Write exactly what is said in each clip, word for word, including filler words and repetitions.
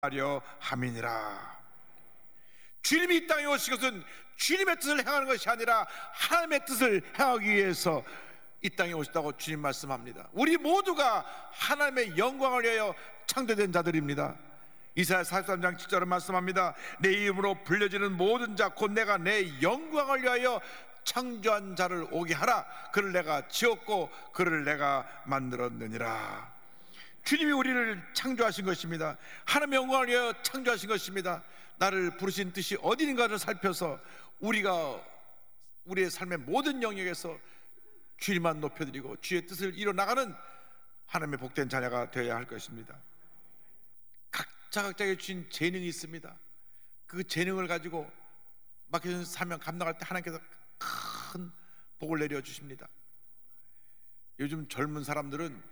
하려 함이니라. 주님이 이 땅에 오신 것은 주님의 뜻을 행하는 것이 아니라 하나님의 뜻을 행하기 위해서 이 땅에 오셨다고 주님 말씀합니다. 우리 모두가 하나님의 영광을 위하여 창조된 자들입니다. 이사야 사십삼 장 칠 절은 말씀합니다. 내 이름으로 불려지는 모든 자 곧 내가 내 영광을 위하여 창조한 자를 오게 하라. 그를 내가 지었고 그를 내가 만들었느니라. 주님이 우리를 창조하신 것입니다. 하나님의 영광을 위하여 창조하신 것입니다. 나를 부르신 뜻이 어디인가를 살펴서 우리가 우리의 삶의 모든 영역에서 주님만 높여드리고 주의 뜻을 이뤄나가는 하나님의 복된 자녀가 되어야 할 것입니다. 각자 각자에게 주신 재능이 있습니다. 그 재능을 가지고 맡겨진 사명 감당할 때 하나님께서 큰 복을 내려주십니다. 요즘 젊은 사람들은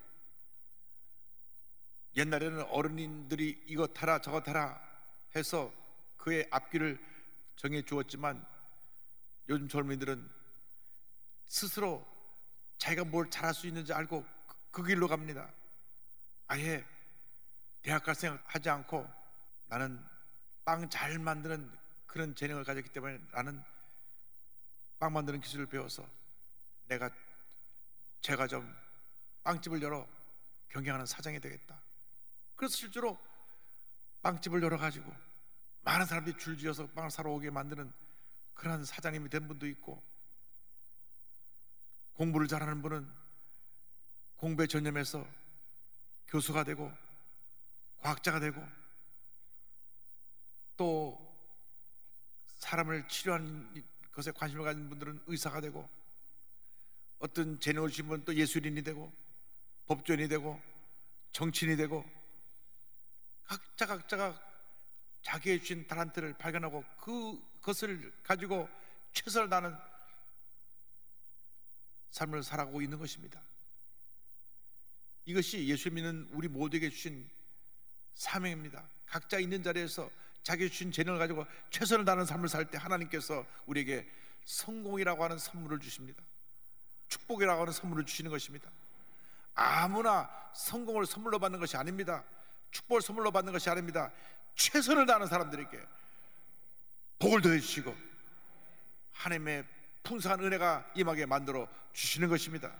옛날에는 어른들이 이것 하라 저것 하라 해서 그의 앞길을 정해 주었지만 요즘 젊은이들은 스스로 자기가 뭘 잘할 수 있는지 알고 그 길로 갑니다. 아예 대학 갈 생각하지 않고 나는 빵 잘 만드는 그런 재능을 가졌기 때문에 나는 빵 만드는 기술을 배워서 내가 제가 좀 빵집을 열어 경영하는 사장이 되겠다. 그래서 실제로 빵집을 열어가지고 많은 사람들이 줄지어서 빵을 사러 오게 만드는 그런 사장님이 된 분도 있고, 공부를 잘하는 분은 공부에 전념해서 교수가 되고 과학자가 되고, 또 사람을 치료하는 것에 관심을 가진 분들은 의사가 되고, 어떤 재능을 주신 분은 또 예술인이 되고 법조인이 되고 정치인이 되고, 각자 각자가 자기의 주신 달란트를 발견하고 그것을 가지고 최선을 다하는 삶을 살아가고 있는 것입니다. 이것이 예수 믿는 우리 모두에게 주신 사명입니다. 각자 있는 자리에서 자기 주신 재능을 가지고 최선을 다하는 삶을 살 때 하나님께서 우리에게 성공이라고 하는 선물을 주십니다. 축복이라고 하는 선물을 주시는 것입니다. 아무나 성공을 선물로 받는 것이 아닙니다. 축복을 선물로 받는 것이 아닙니다. 최선을 다하는 사람들에게 복을 더해 주시고 하나님의 풍성한 은혜가 임하게 만들어 주시는 것입니다.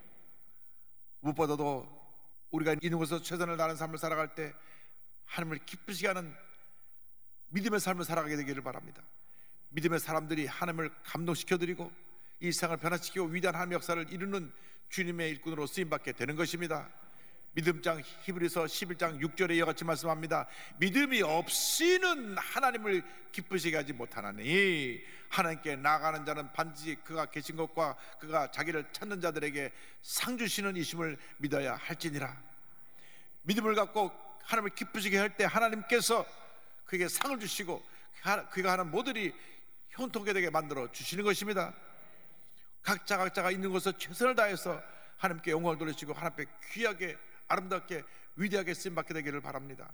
무엇보다도 우리가 있는 곳에서 최선을 다하는 삶을 살아갈 때 하나님을 기쁘시게 하는 믿음의 삶을 살아가게 되기를 바랍니다. 믿음의 사람들이 하나님을 감동시켜드리고 이 세상을 변화시키고 위대한 하나님의 역사를 이루는 주님의 일꾼으로 쓰임받게 되는 것입니다. 믿음장 히브리서 십일 장 육 절에 이와 같이 말씀합니다. 믿음이 없이는 하나님을 기쁘시게 하지 못하나니 하나님께 나아가는 자는 반드시 그가 계신 것과 그가 자기를 찾는 자들에게 상 주시는 이심을 믿어야 할지니라. 믿음을 갖고 하나님을 기쁘시게 할 때 하나님께서 그에게 상을 주시고 그가 하는 모든 일이 형통하게 되게 만들어 주시는 것입니다. 각자 각자가 있는 곳에서 최선을 다해서 하나님께 영광을 돌리시고 하나님께 귀하게 아름답게 위대하게 쓰임받게 되기를 바랍니다.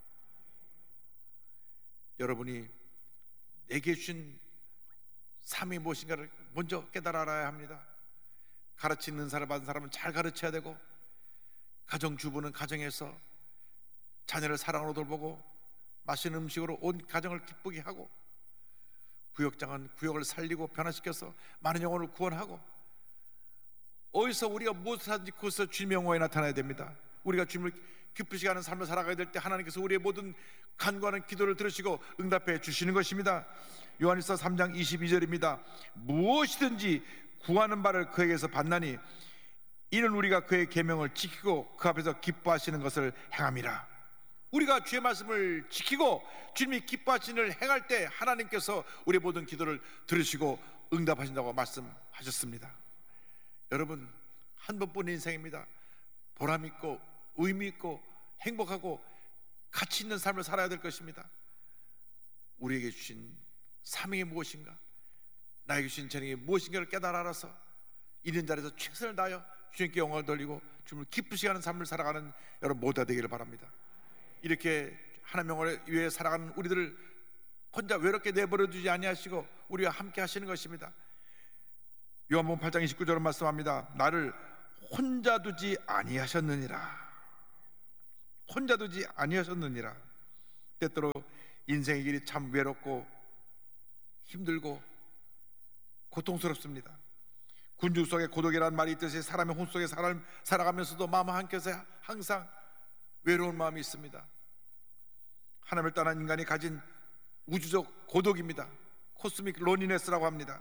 여러분이 내게 주신 삶이 무엇인가를 먼저 깨달아 알아야 합니다. 가르치는 사람 받은 사람은 잘 가르쳐야 되고, 가정주부는 가정에서 자녀를 사랑으로 돌보고 맛있는 음식으로 온 가정을 기쁘게 하고, 구역장은 구역을 살리고 변화시켜서 많은 영혼을 구원하고, 어디서 우리가 무엇을 하든지 그것에서 주님의 영광이 나타나야 됩니다. 우리가 주님을 기쁘시게 하는 삶을 살아가야 될 때 하나님께서 우리의 모든 간구하는 기도를 들으시고 응답해 주시는 것입니다. 요한일서 삼 장 이십이 절입니다. 무엇이든지 구하는 바를 그에게서 받나니 이는 우리가 그의 계명을 지키고 그 앞에서 기뻐하시는 것을 행함이라. 우리가 주의 말씀을 지키고 주님이 기뻐하시는 일을 행할 때 하나님께서 우리의 모든 기도를 들으시고 응답하신다고 말씀하셨습니다. 여러분, 한 번뿐인 인생입니다. 보람 있고 의미 있고 행복하고 가치 있는 삶을 살아야 될 것입니다. 우리에게 주신 사명이 무엇인가, 나에게 주신 재능이 무엇인가를 깨달아 알아서 있는 자리에서 최선을 다하여 주님께 영광을 돌리고 주님을 기쁘시게 하는 삶을 살아가는 여러분 모두가 되기를 바랍니다. 이렇게 하나님의 영광을 위해 살아가는 우리들을 혼자 외롭게 내버려 두지 아니하시고 우리와 함께 하시는 것입니다. 요한복음 팔 장 이십구 절은 말씀합니다. 나를 혼자 두지 아니하셨느니라. 혼자 두지 아니하셨느니라. 때때로 인생의 길이 참 외롭고 힘들고 고통스럽습니다. 군중 속에 고독이라는 말이 있듯이 사람의 혼 속에 사람 살아가면서도 마음 한켠에 항상 외로운 마음이 있습니다. 하나님을 떠난 인간이 가진 우주적 고독입니다. 코스믹 로니네스라고 합니다.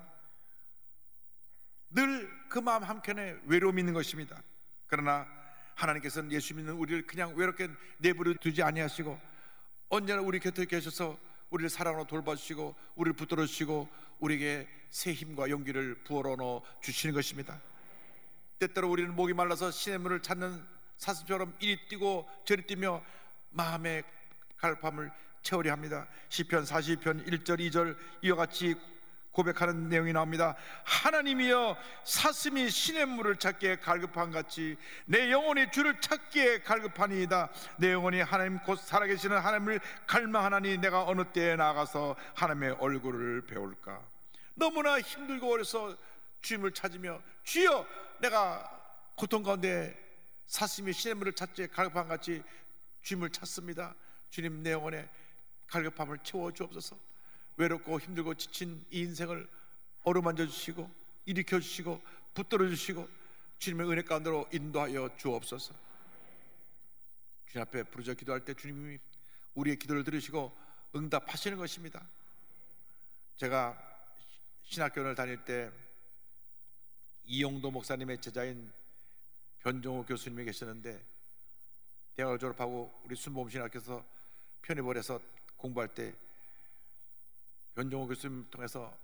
늘 그 마음 한켠에 외로움이 있는 것입니다. 그러나 하나님께서는 예수 믿는 우리를 그냥 외롭게 내버려 두지 아니하시고 언제나 우리 곁에 계셔서 우리를 사랑으로 돌봐주시고 우리를 붙들어 주시고 우리에게 새 힘과 용기를 부어넣어 넣어 주시는 것입니다. 때때로 우리는 목이 말라서 시냇물을 찾는 사슴처럼 이리 뛰고 저리 뛰며 마음의 갈급함을 채우려 합니다. 시편 사십이 편 일 절 이 절 이와 같이 고백하는 내용이 나옵니다. 하나님이여, 사슴이 시냇물을 찾기에 갈급한 같이 내 영혼이 주를 찾기에 갈급하니이다. 내 영혼이 하나님 곧 살아계시는 하나님을 갈망하나니 내가 어느 때에 나아가서 하나님의 얼굴을 배울까. 너무나 힘들고 어려서 주님을 찾으며 주여, 내가 고통 가운데 사슴이 시냇물을 찾기에 갈급한 같이 주님을 찾습니다. 주님, 내 영혼의 갈급함을 채워 주옵소서. 외롭고 힘들고 지친 이 인생을 어루만져 주시고 일으켜 주시고 붙들어 주시고 주님의 은혜 가운데로 인도하여 주옵소서. 주님 앞에 부르짖어 기도할 때 주님이 우리의 기도를 들으시고 응답하시는 것입니다. 제가 신학교를 다닐 때 이용도 목사님의 제자인 변종호 교수님이 계셨는데, 대학을 졸업하고 우리 순복음신학교에서 편입을 해서 공부할 때 변종호 교수님 통해서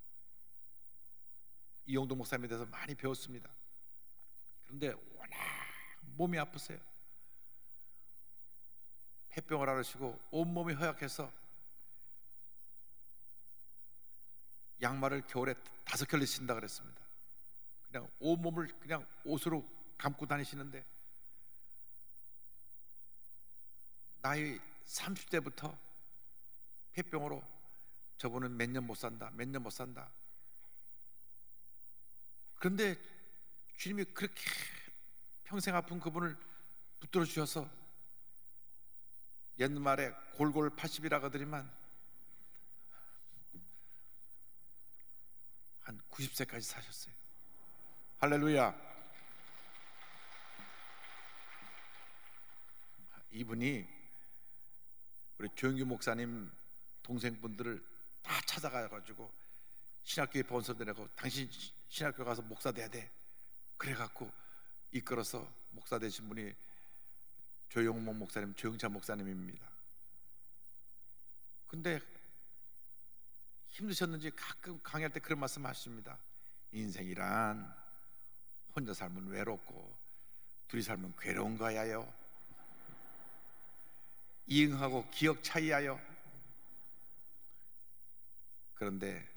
이용도 목사님에 대해서 많이 배웠습니다. 그런데 워낙 몸이 아프세요. 폐병을 앓으시고 온몸이 허약해서 양말을 겨울에 다섯 켤레 신다 그랬습니다. 그냥 온몸을 그냥 옷으로 감고 다니시는데 나이 삼십 대부터 폐병으로 저분은 몇 년 못 산다, 몇 년 못 산다. 그런데 주님이 그렇게 평생 아픈 그분을 붙들어 주셔서 옛말에 골골 팔십이라고 하더니만 한 구십 세까지 사셨어요. 할렐루야. 이분이 우리 조영규 목사님 동생분들을 다 찾아가가지고 신학교에 본서들하고 당신 신학교 가서 목사 돼야 돼. 그래갖고 이끌어서 목사 되신 분이 조영목 목사님, 조영찬 목사님입니다. 근데 힘드셨는지 가끔 강의할 때 그런 말씀 하십니다. 인생이란 혼자 살면 외롭고 둘이 살면 괴로운 거야요. 이응하고 기억 차이야요. 그런데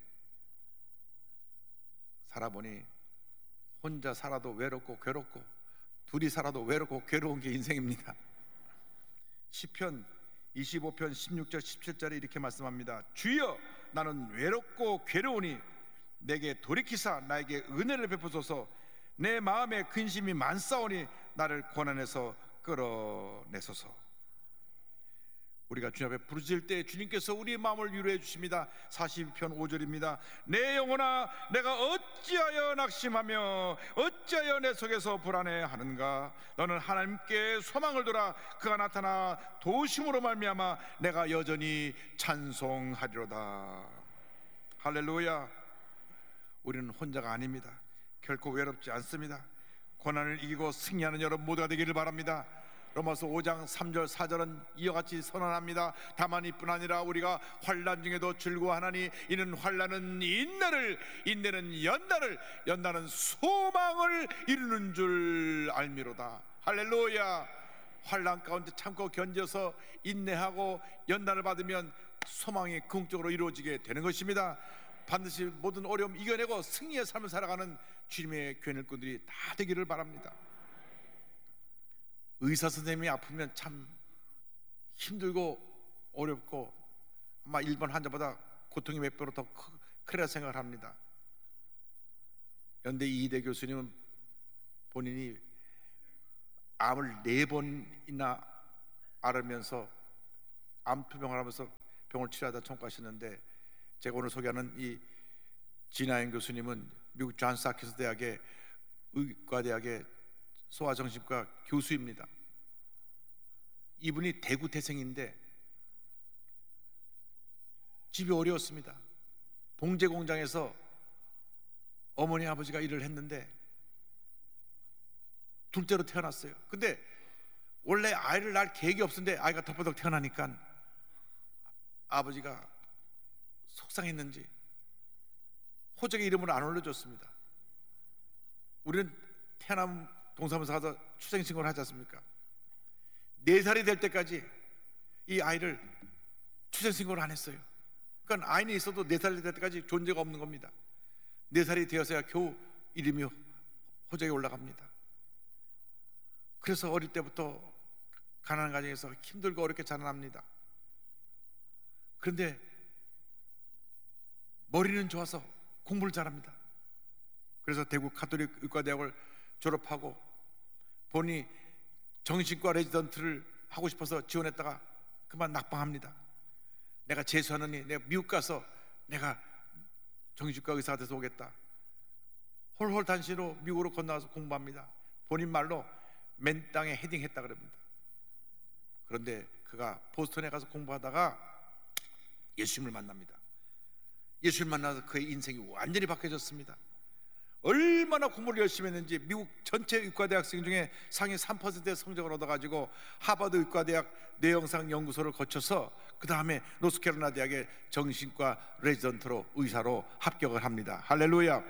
살아보니 혼자 살아도 외롭고 괴롭고 둘이 살아도 외롭고 괴로운 게 인생입니다. 시편 이십오 편 십육 절 십칠 절에 이렇게 말씀합니다. 주여, 나는 외롭고 괴로우니 내게 돌이키사 나에게 은혜를 베푸소서. 내 마음에 근심이 많사오니 나를 고난에서 끌어내소서. 우리가 주님 앞에 부르짖을 때 주님께서 우리의 마음을 위로해 주십니다. 사십이 편 오 절입니다. 내 영혼아, 내가 어찌하여 낙심하며 어찌하여 내 속에서 불안해하는가. 너는 하나님께 소망을 둬라. 그가 나타나 도우심으로 말미암아 내가 여전히 찬송하리로다. 할렐루야. 우리는 혼자가 아닙니다. 결코 외롭지 않습니다. 고난을 이기고 승리하는 여러분 모두가 되기를 바랍니다. 로마서 오 장 삼 절 사 절은 이와 같이 선언합니다. 다만 이뿐 아니라 우리가 환난 중에도 즐거워하나니 이는 환난은 인내를, 인내는 연단을, 연단은 소망을 이루는 줄 알미로다. 할렐루야. 환난 가운데 참고 견뎌서 인내하고 연단을 받으면 소망이 궁극적으로 이루어지게 되는 것입니다. 반드시 모든 어려움 이겨내고 승리의 삶을 살아가는 주님의 교회 일꾼들이 다 되기를 바랍니다. 의사 선생님이 아프면 참 힘들고 어렵고 아마 일반 환자보다 고통이 몇 배로 더 크리라 생각을 합니다. 연대 이희대 교수님은 본인이 암을 네 번이나 앓으면서 암 투병을 하면서 병을 치료하다 청구하셨는데, 제가 오늘 소개하는 이 진아영 교수님은 미국 존스 홉킨스 대학의 의과대학의 소아정신과 교수입니다. 이분이 대구 태생인데 집이 어려웠습니다. 봉제 공장에서 어머니 아버지가 일을 했는데 둘째로 태어났어요. 근데 원래 아이를 낳을 계획이 없었는데 아이가 덮어덕 태어나니까 아버지가 속상했는지 호적의 이름을 안 올려줬습니다. 우리는 태어나면 동사무소 가서 출생신고를 하지 않습니까? 네 살이 될 때까지 이 아이를 출생신고를 안 했어요. 그러니까 아이는 있어도 네 살이 될 때까지 존재가 없는 겁니다. 네 살이 되어서야 겨우 이름이 호적에 올라갑니다. 그래서 어릴 때부터 가난한 가정에서 힘들고 어렵게 자라납니다. 그런데 머리는 좋아서 공부를 잘합니다. 그래서 대구 가톨릭 의과대학을 졸업하고 본인이 정신과 레지던트를 하고 싶어서 지원했다가 그만 낙방합니다. 내가 재수하느니 내가 미국 가서 내가 정신과 의사가 돼서 오겠다. 홀홀 단신으로 미국으로 건너와서 공부합니다. 본인 말로 맨 땅에 헤딩했다 그럽니다. 그런데 그가 보스턴에 가서 공부하다가 예수님을 만납니다. 예수님을 만나서 그의 인생이 완전히 바뀌어졌습니다. 얼마나 공부를 열심히 했는지 미국 전체 의과대학생 중에 상위 삼 퍼센트의 성적을 얻어가지고 하버드 의과대학 뇌영상 연구소를 거쳐서 그 다음에 노스캐롤라이나 대학의 정신과 레지던트로 의사로 합격을 합니다. 할렐루야.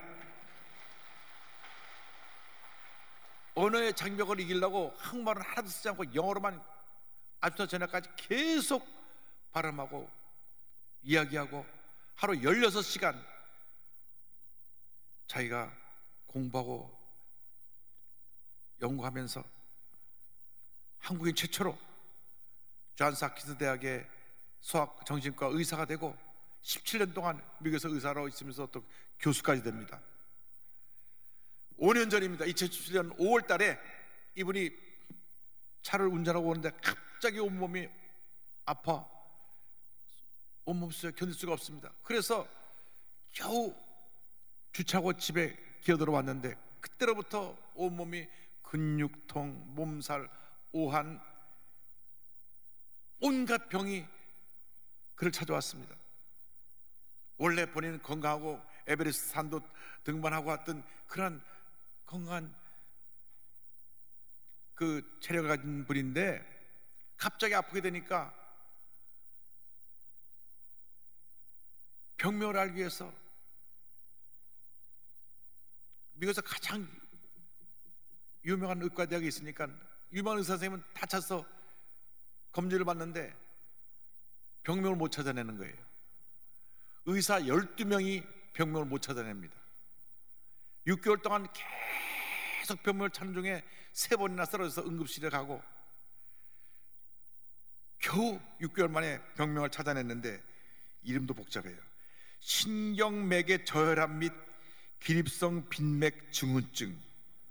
언어의 장벽을 이기려고 한국말은 하나도 쓰지 않고 영어로만 아주터 저녁까지 계속 발음하고 이야기하고 하루 열여섯 시간 자기가 공부하고 연구하면서 한국인 최초로 존스 홉킨스 대학의 소아 정신과 의사가 되고 십칠 년 동안 미국에서 의사로 있으면서 또 교수까지 됩니다. 오 년 전입니다. 이천십칠 년 오월 달에 이분이 차를 운전하고 오는데 갑자기 온몸이 아파 온몸 수에 견딜 수가 없습니다. 그래서 겨우 주차하고 집에 기어들어 왔는데 그때로부터 온몸이 근육통, 몸살, 오한 온갖 병이 그를 찾아왔습니다. 원래 본인은 건강하고 에베레스트 산도 등반하고 왔던 그런 건강한 그 체력을 가진 분인데 갑자기 아프게 되니까 병명을 알기 위해서 미국에서 가장 유명한 의과대학이 있으니까 유명한 의사 선생님은 다 찾아서 검진을 받는데 병명을 못 찾아내는 거예요. 의사 열두 명이 병명을 못 찾아냅니다. 육 개월 동안 계속 병명을 찾는 중에 세 번이나 쓰러져서 응급실에 가고 겨우 육 개월 만에 병명을 찾아냈는데 이름도 복잡해요. 신경맥의 저혈압 및 기립성 빈맥 증후증,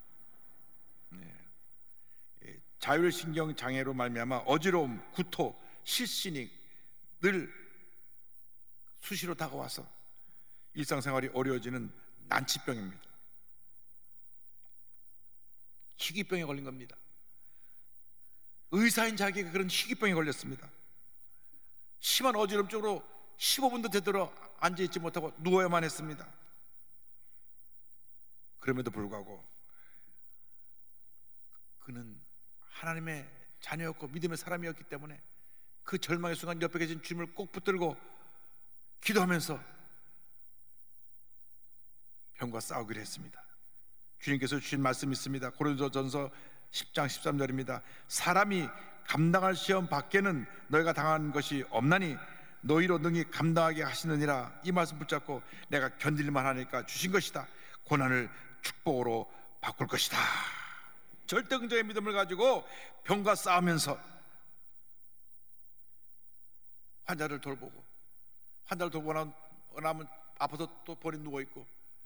네. 자율신경 장애로 말미암아 어지러움, 구토, 실신이 늘 수시로 다가와서 일상생활이 어려워지는 난치병입니다. 희귀병에 걸린 겁니다. 의사인 자기가 그런 희귀병에 걸렸습니다. 심한 어지럼증으로 십오 분도 제대로 앉아있지 못하고 누워야만 했습니다. 그럼에도 불구하고 그는 하나님의 자녀였고 믿음의 사람이었기 때문에 그 절망의 순간 옆에 계신 주님을 꼭 붙들고 기도하면서 병과 싸우기로 했습니다. 주님께서 주신 말씀이 있습니다. 고린도전서 십 장 십삼 절입니다. 사람이 감당할 시험 밖에는 너희가 당한 것이 없나니 너희로 능히 감당하게 하시느니라. 이 말씀 붙잡고 내가 견딜만 하니까 주신 것이다. 고난을 축복으로 바꿀 것이다. 절대 긍정의 믿음을 가지고 병과 싸우면서 환자를 돌보고 환자를 돌보고 나면 아파서 또 본인 누워있고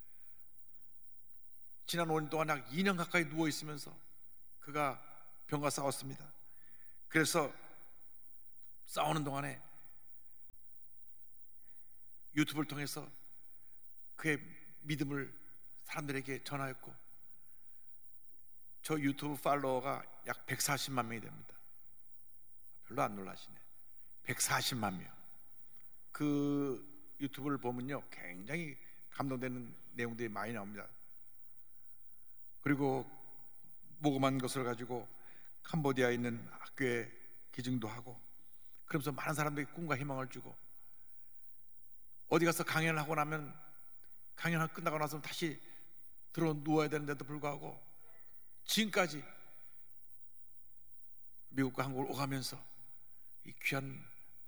지난 오 년 동안 약 이 년 가까이 누워있으면서 그가 병과 싸웠습니다. 그래서 싸우는 동안에 유튜브를 통해서 그의 믿음을 사람들에게 전하였고, 저 유튜브 팔로워가 약 백사십만 명이 됩니다. 별로 안 놀라시네. 백사십만 명. 그 유튜브를 보면요, 굉장히 감동되는 내용들이 많이 나옵니다. 그리고 모금한 것을 가지고 캄보디아에 있는 학교에 기증도 하고, 그러면서 많은 사람들이 꿈과 희망을 주고, 어디 가서 강연을 하고 나면 강연 끝나고 나서 다시 들어 누워야 되는데도 불구하고 지금까지 미국과 한국을 오가면서 이 귀한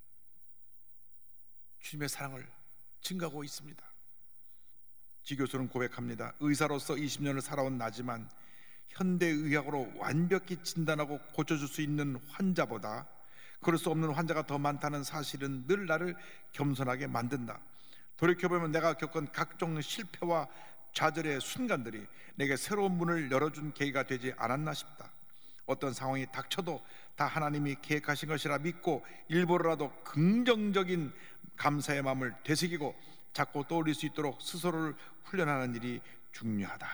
주님의 사랑을 증가하고 있습니다. 지 교수는 고백합니다. 의사로서 이십 년을 살아온 나지만 현대의학으로 완벽히 진단하고 고쳐줄 수 있는 환자보다 그럴 수 없는 환자가 더 많다는 사실은 늘 나를 겸손하게 만든다. 돌이켜보면 내가 겪은 각종 실패와 좌절의 순간들이 내게 새로운 문을 열어준 계기가 되지 않았나 싶다. 어떤 상황이 닥쳐도 다 하나님이 계획하신 것이라 믿고 일부러라도 긍정적인 감사의 마음을 되새기고 자꾸 떠올릴 수 있도록 스스로를 훈련하는 일이 중요하다.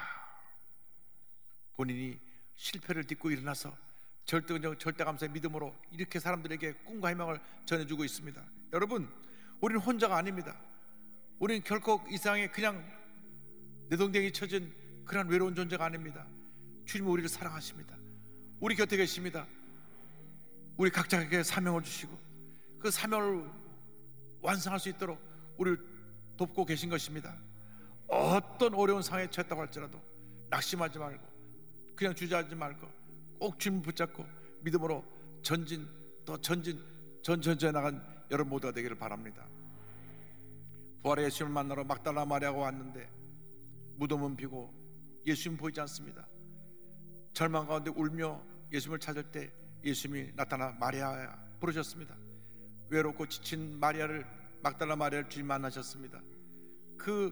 본인이 실패를 딛고 일어나서 절대긍정, 절대감사의 믿음으로 이렇게 사람들에게 꿈과 희망을 전해주고 있습니다. 여러분, 우리는 혼자가 아닙니다. 우리는 결코 이 세상에 그냥 내동댕이 쳐진 그런 외로운 존재가 아닙니다. 주님은 우리를 사랑하십니다. 우리 곁에 계십니다. 우리 각자에게 사명을 주시고 그 사명을 완성할 수 있도록 우리를 돕고 계신 것입니다. 어떤 어려운 상황에 처했다고 할지라도 낙심하지 말고 그냥 주저하지 말고 꼭 주님 붙잡고 믿음으로 전진 더 전진 전전전해 나간 여러분 모두가 되기를 바랍니다. 부활의 예수님을 만나러 막달라 마리아가 왔는데 무덤은 비고 예수님 보이지 않습니다. 절망 가운데 울며 예수님을 찾을 때 예수님이 나타나 마리아야 부르셨습니다. 외롭고 지친 마리아를 막달라 마리아를 주님 만나셨습니다. 그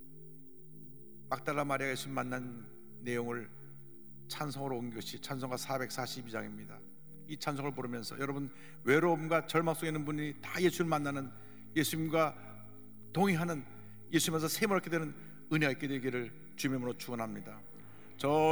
막달라 마리아가 예수님 만난 내용을 찬송으로 온 것이 찬송가 사백사십이 장입니다. 이 찬송을 부르면서 여러분 외로움과 절망 속에 있는 분이 다 예수님을 만나는, 예수님과 동행하는, 예수님에서 세모롭게 되는 은혜가 있게 되기를 주님으로 축원합니다. 저